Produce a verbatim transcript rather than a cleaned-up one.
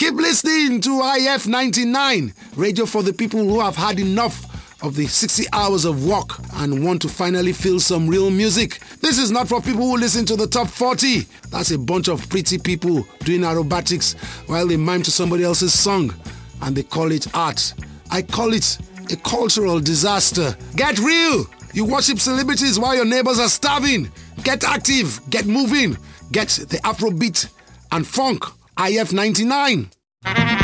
Keep listening to I F ninety-nine, radio for the people who have had enough of the sixty hours of work and want to finally feel some real music. This is not for people who listen to the top forty. That's a bunch of pretty people doing aerobatics while they mime to somebody else's song, and they call it art. I call it a cultural disaster. Get real! You worship celebrities while your neighbors are starving. Get active, get moving, get the Afrobeat and funk. I F ninety-nine.